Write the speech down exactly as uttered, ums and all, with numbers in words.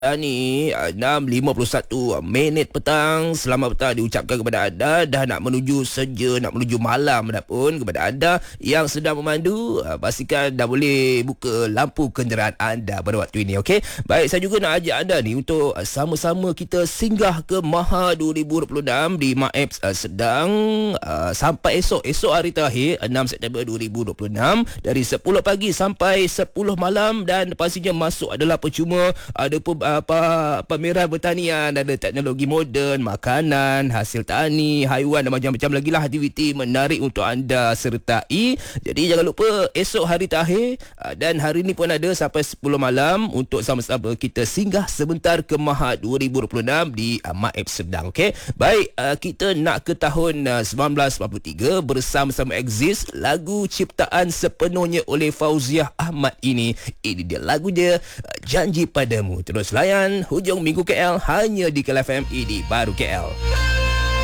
Ni enam lima puluh satu minit petang. Selamat petang diucapkan kepada anda. Dah nak menuju senja, nak menuju malam dah pun. Kepada anda yang sedang memandu, pastikan dah boleh buka lampu kenderaan anda pada waktu ini, okey? Baik, saya juga nak ajak anda ni untuk sama-sama kita singgah ke Maha dua ribu dua puluh enam di MAEPS uh, Sedang uh, sampai esok. Esok hari terakhir enam September dua ribu dua puluh enam dari sepuluh pagi sampai sepuluh malam, dan pastinya masuk adalah percuma. Ada pun apa pameran pertanian, ada teknologi moden, makanan, hasil tani, haiwan dan macam-macam lagi lah aktiviti menarik untuk anda sertai. Jadi jangan lupa esok hari terakhir, dan hari ni pun ada sampai sepuluh malam untuk sama-sama kita singgah sebentar ke Maha dua ribu dua puluh enam di MAEPS Sedang. Okey. Baik, kita nak ke tahun sembilan belas lapan puluh tiga bersama-sama Exist, lagu ciptaan sepenuhnya oleh Fauziah Ahmad ini. Ini dia lagu dia, Janji Padamu. Terus layan hujung minggu K L hanya di K L F M, ini baru K L.